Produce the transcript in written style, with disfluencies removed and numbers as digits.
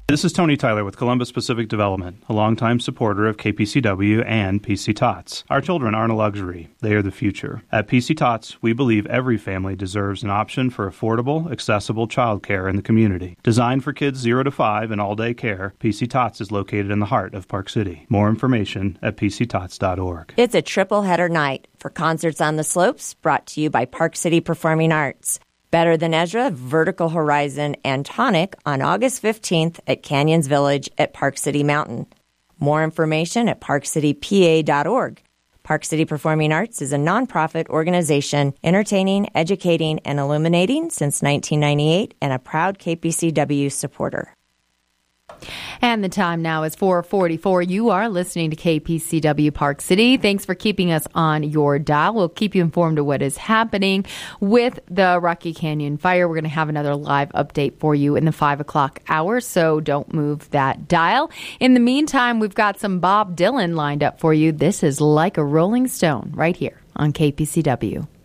This is Tony Tyler with Columbus Pacific Development, a longtime supporter of KPCW and PC Tots. Our children aren't a luxury. They are the future. At PC Tots, we believe every family deserves an option for affordable, accessible childcare in the community. Designed for kids 0 to 5 and all-day care, PC Tots is located in the heart of Park City. More information at pctots.org. It's a triple-header night for Concerts on the Slopes, brought to you by Park City Performing Arts. Better Than Ezra, Vertical Horizon, and Tonic on August 15th at Canyons Village at Park City Mountain. More information at parkcitypa.org. Park City Performing Arts is a nonprofit organization entertaining, educating, and illuminating since 1998 and a proud KPCW supporter. And the time now is 4:44. You are listening to KPCW Park City. Thanks for keeping us on your dial. We'll keep you informed of what is happening with the Rocky Canyon fire. We're going to have another live update for you in the 5 o'clock hour, so don't move that dial. In the meantime, we've got some Bob Dylan lined up for you. This is Like a Rolling Stone right here on KPCW.